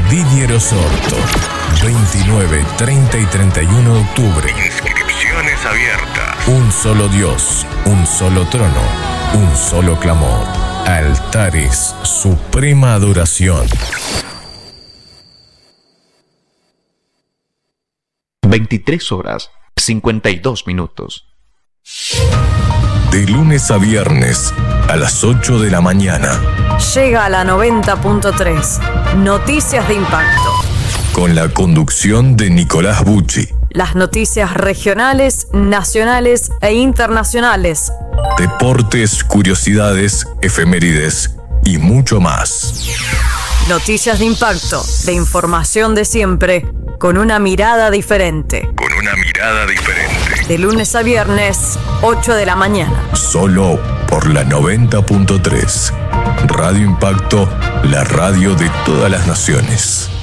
Didier Osorto. 29, 30 y 31 de octubre. Inscripciones abiertas. Un solo Dios, un solo trono, un solo clamor. Altares, suprema adoración. 23:52. De lunes a viernes, a las 8 de la mañana. Llega a la 90.3. Noticias de impacto. Con la conducción de Nicolás Bucci. Las noticias regionales, nacionales e internacionales. Deportes, curiosidades, efemérides y mucho más. Noticias de impacto, de información de siempre, con una mirada diferente. De lunes a viernes, 8 de la mañana. Solo por la 90.3. Radio Impacto, la radio de todas las naciones.